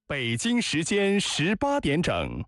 北京时间18点整。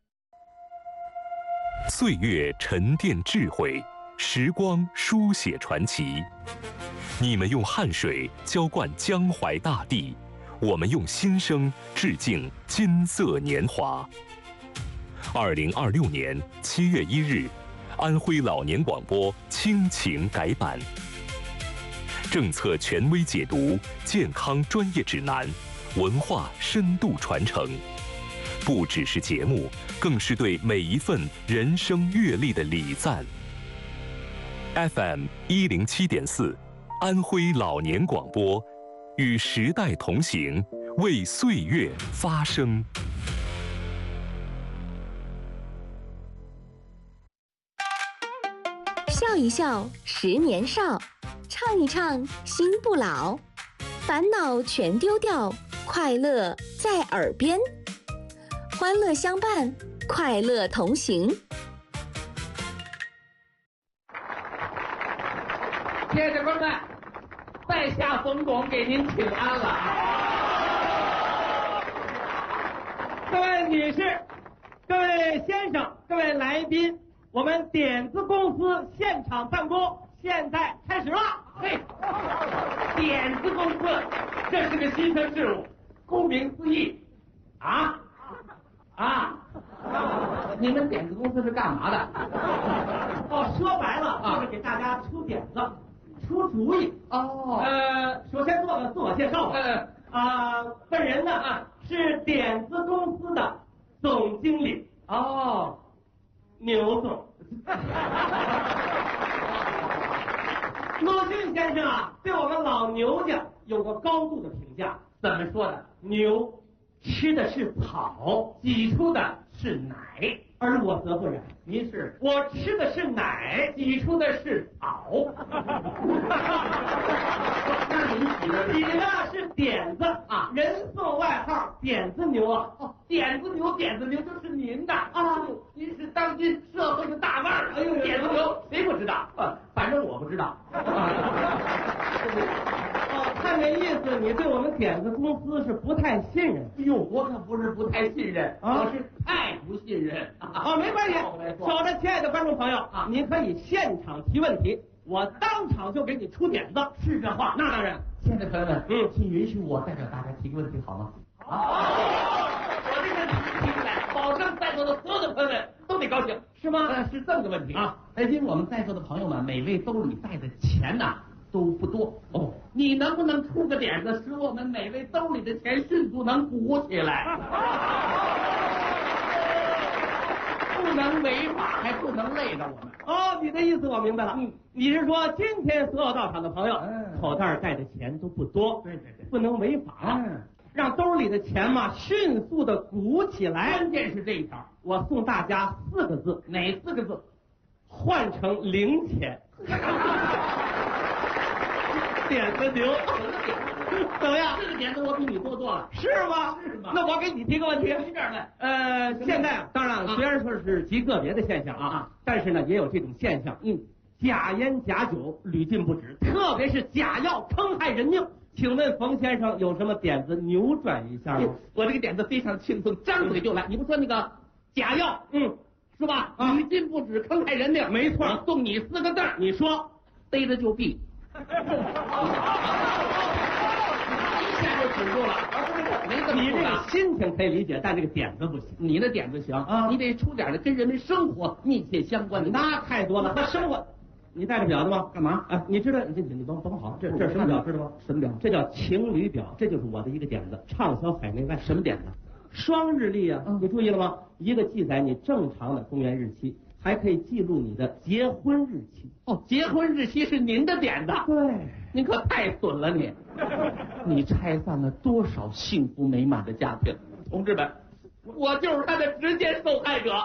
岁月沉淀智慧，时光书写传奇。你们用汗水浇灌江淮大地，我们用心声致敬金色年华。2026年7月1日，安徽老年广播亲情改版，政策权威解读，健康专业指南，文化深度传承，不只是节目，更是对每一份人生阅历的礼赞。FM 107.4，安徽老年广播，与时代同行，为岁月发声。 笑一笑10年少，唱一唱心不老，烦恼全丢掉，快乐在耳边，欢乐相伴，快乐同行。 亲爱的朋友们，在下冯巩给您请安了。 各位女士、各位先生、各位来宾，我们点子公司现场办公现在开始了。 嘿，点子公司，这是个新生事物。顾名思义，你们点子公司是干嘛的？ 说白了就是给大家出点子、出主意。首先做个自我介绍吧。本人呢是点子公司的总经理。牛总。鲁迅先生对我们老牛家有个高度的评价。 怎么说的？ 牛吃的是草， 挤出的是奶， 而我则不然。 您是？ 我吃的是奶， 挤出的是草。那您挤的是点子啊，人送外号点子牛啊。 点子牛就是您的啊！您是当今社会的大腕儿。点子牛谁不知道？反正我不知道。 看这意思，你对我们点子公司是不太信任。 我可不是不太信任，我是太不信任。 没关系。守着，亲爱的观众朋友您可以现场提问题，我当场就给你出点子。 是这话？ 那当然。 亲爱的朋友们，请允许我代表大家提个问题好吗？我这个问题提出来，保证在座的所有的朋友们都得高兴， 是吗？ 是这么个问题啊。因为我们在座的朋友们，每位兜里带的钱都不多。你能不能出个点子，使我们每位兜里的钱迅速能鼓起来？不能违法，还不能累着我们。 你的意思我明白了。你是说今天所有到场的朋友，口袋带的钱都不多， 对， 不能违法，让兜里的钱迅速的鼓起来。 关键是这一条， 我送大家4个字。 哪4个字？ 换成零钱。点子牛，怎么样？ 这个点子我比你多做了， 是吗？那我给你提个问题。 随便问。 现在当然虽然说是极个别的现象但是呢也有这种现象。假烟假酒屡禁不止，特别是假药坑害人命。请问冯先生有什么点子扭转一下吗？ 我这个点子非常轻松，张嘴就来。你不说那个假药，是吧？屡禁不止，坑害人命。 没错。 我送你4个字， 你说， 逮着就毙。一下就止住了。没这么你这个心情可以理解，但这个点子不行。 你的点子行你得出点跟人们生活密切相关的。 那太多了，和生活。你带着表的吗？ 干嘛？ 你知道？你甭好，这是什么表？知道吗？ 什么表？ 这叫情侣表，这就是我的一个点子，畅销海内外。 什么点子？ 双日历你注意了吗？一个记载你正常的公元日期，还可以记录你的结婚日期。 结婚日期是您的点子？ 对， 您可太损了你！你拆散了多少幸福美满的家庭？同志们，我就是他的直接受害者。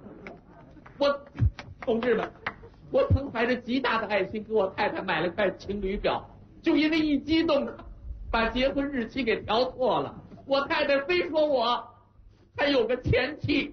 同志们，我曾怀着极大的爱心给我太太买了块情侣表，就因为一激动，把结婚日期给调错了。我太太非说我还有个前妻。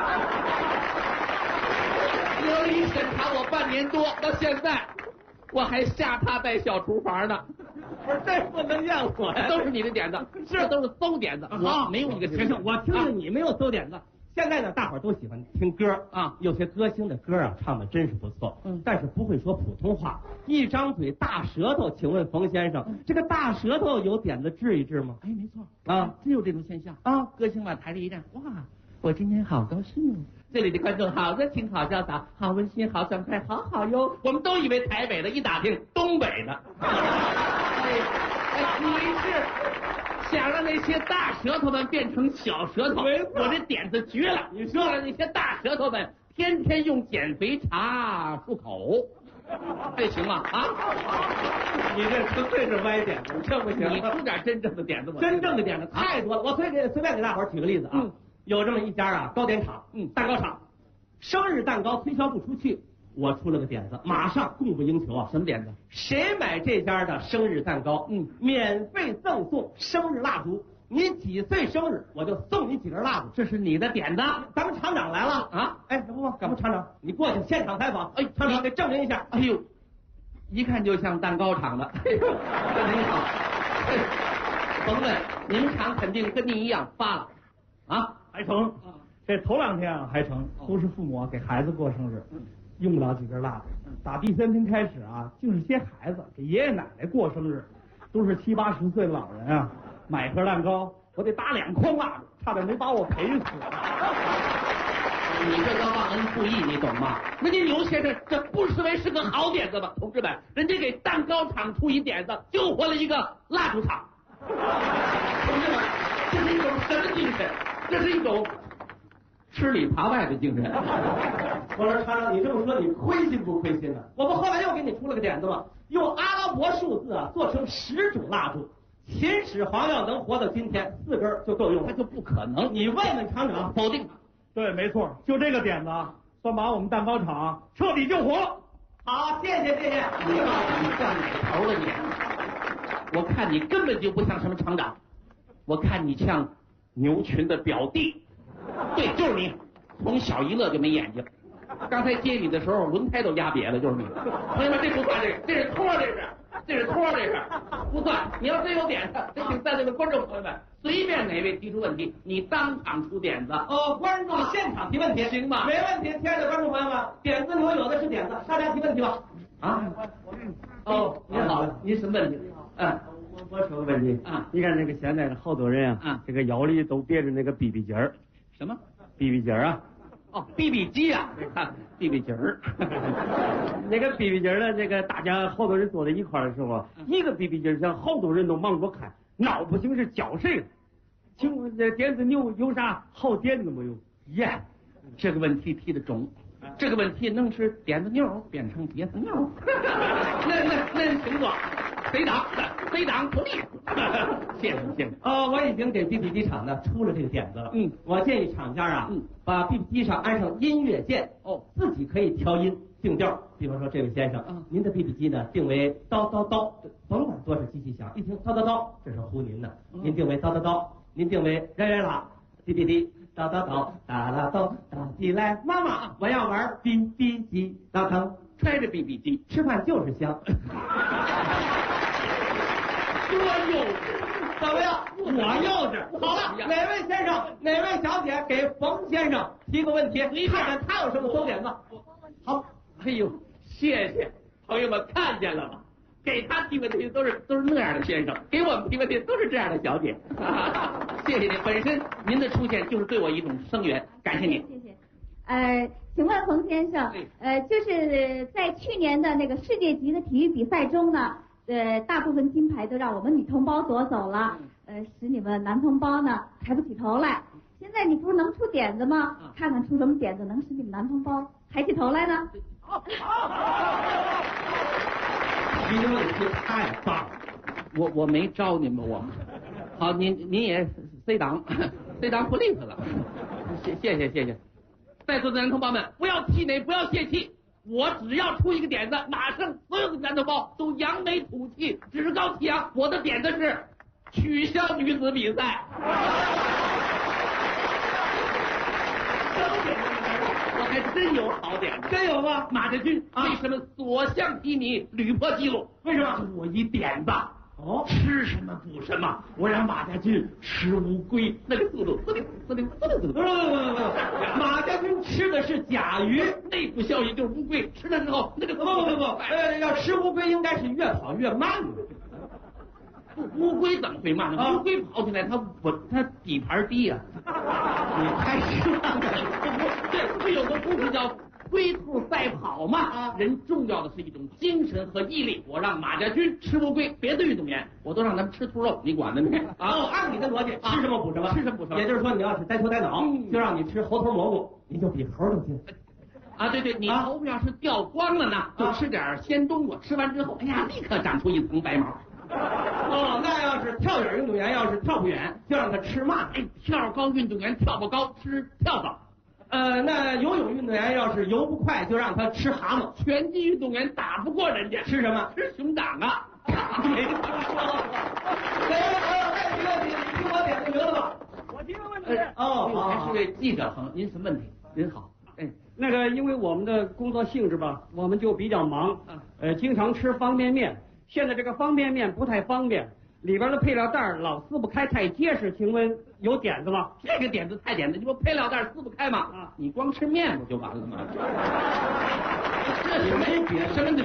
隔离审查我半年多，到现在我还吓他带小厨房呢。 不是，这不能怨我呀， 都是你的点子，这都是馊点子，我没有一个行行，我听听你没有馊点子。现在呢，大伙儿都喜欢听歌啊，有些歌星的歌啊唱的真是不错，但是不会说普通话，一张嘴大舌头。请问冯先生，这个大舌头有点子治一治吗？ 哎，没错啊， 真有这种现象啊！ 歌星往台里一站，哇，我今天好高兴，这里的观众好热情，好潇洒，好温馨，好爽快，好好哟。我们都以为台北的，一打听东北的。你是想让那些大舌头们变成小舌头？我这点子绝了！你说让那些大舌头们天天用减肥茶漱口，这行吗？啊？ 你这纯粹是歪点子，这不行。 你出点真正的点子吧。 真正的点子太多了，我随便给大伙儿举个例子啊。有这么一家啊糕点厂，蛋糕厂，生日蛋糕推销不出去，我出了个点子，马上供不应求啊！ 什么点子？ 谁买这家的生日蛋糕，免费赠送生日蜡烛。你几岁生日，我就送你几根蜡烛。 这是你的点子。 咱们厂长来了啊！哎，不，咱们厂长，你过去现场采访。哎，厂长给证明一下。 哎呦，一看就像蛋糕厂的。哎呦，您好。甭问，你们厂肯定跟您一样发了啊。 还成，这头2天啊还成，都是父母给孩子过生日，用不了几根蜡烛。打第3天开始啊，竟是些孩子给爷爷奶奶过生日，都是70、80岁的老人啊，买颗蛋糕，我得搭2筐蜡烛，差点没把我赔死。 你这叫忘恩负义，你懂吗？那你牛先生这不失为是个好点子吧？同志们，人家给蛋糕厂出一点子，救活了一个蜡烛厂。同志们，这是一种什么精神？这是一种吃里扒外的精神。 我说厂长，你这么说你亏心不亏心呢？我不后来又给你出了个点子吗？用阿拉伯数字啊做成10种蜡烛，秦始皇要能活到今天，4根就够用了。 那就不可能。 你问问厂长， 否定。 对，没错，就这个点子，算把我们蛋糕厂彻底救活了。 好，谢谢。 你告诉你算哪头了你？我看你根本就不像什么厂长，我看你像牛群的表弟。对，就是你，从小一乐就没眼睛。刚才接你的时候，轮胎都压瘪了，就是你。朋友们，这不算这是托，这是托，不算。你要真有点子，得请在座的观众朋友们随便哪位提出问题，你当场出点子。 观众现场提问题， 行吧？ 没问题，亲爱的观众朋友们，点子牛有的是点子，大家提问题吧。啊？您好，您什么问题？ 我说个问题啊， 你看那个现在好多人啊，这个腰里都别着那个 BB 机儿。 什么 BB 机儿啊？ 哦，BB 机啊，BB 机儿。 那个 BB 机儿呢，那个大家好多人坐在一块儿的时候，一个 BB 机儿上好多人都忙着看，闹不清是叫谁了。请问这点子牛有啥好点子没有？ 耶，这个问题提得中。这个问题能使点子牛变成碟子牛，那情况，非党不利。谢谢。 我已经给 BB 机厂呢出了这个点子了。我建议厂家啊，把 BB 机上安上音乐键，自己可以调音定调。比方说，这位先生，您的 BB 机呢定为叨叨叨，甭管多少机器响，一听叨叨叨，这是呼您的。您定为叨叨叨，您定为来来啦，滴滴滴。叨叨叨，哒啦叨，叨起来，妈妈，我要玩 BB 机，当当， 揣着 BB 机吃饭就是香。 多幼稚， 怎么样？我幼稚。好了，哪位先生，哪位小姐给冯先生提个问题，看看他有什么馊点子。好， 哎呦，谢谢朋友们看见了吗？给他提问题都是那样的先生，给我们提问题都是这样的小姐。谢谢您，本身您的出现就是对我一种声援，感谢您。 谢谢。请问冯先生，就是在去年的那个世界级的体育比赛中呢，大部分金牌都让我们女同胞夺走了，使你们男同胞呢抬不起头来。现在你不是能出点子吗？看看出什么点子能使你们男同胞抬起头来呢？ 你这问题太棒了， 我没招您吧我。好，您也 C 档不吝啬了，谢谢。在座的男同胞们，不要气馁，不要泄气，我只要出一个点子，马上所有的男同胞都扬眉吐气，趾高气扬。我的点子是取消女子比赛。我还真有好点子， 真有吗？ 马家军为什么所向披靡，屡破纪录？ 为什么？ 我一点子， 哦， 吃什么补什么，我让马家军吃乌龟，那个速度，不， 马家军吃的是甲鱼， 内部效应就是乌龟，吃了之后那个不，要吃乌龟应该是越跑越慢的。 乌龟怎么会慢呢？乌龟跑起来它底盘低呀。 你太失望了。 对，不有个故事叫龟兔赛跑嘛？人重要的是一种精神和毅力。我让马家军吃乌龟，别的运动员我都让他们吃兔肉，你管呢你？ 按你的逻辑，吃什么补什么， 吃什么补什么。 也就是说，你要是呆头呆脑，就让你吃猴头蘑菇，你就比猴都精。 对，你头发要是掉光了呢，就吃点鲜冬瓜，吃完之后，哎呀，立刻长出一层白毛。 那要是跳远运动员要是跳不远，就让他吃蚂蚱。 跳高运动员跳不高，吃跳蚤。 那游泳运动员要是游不快，就让他吃蛤蟆。 拳击运动员打不过人家， 吃什么？ 吃熊掌啊！ 没听说过。你听我点就行了吧？ 我提个问题。 还是位记者朋友，您什么问题？您好。 那个，因为我们的工作性质吧，我们就比较忙，经常吃方便面。现在这个方便面不太方便，里边的配料袋老撕不开，太结实。请问有点子吗？ 这个点子太简单，你不配料袋撕不开吗？你光吃面不就完了吗？这什么别什么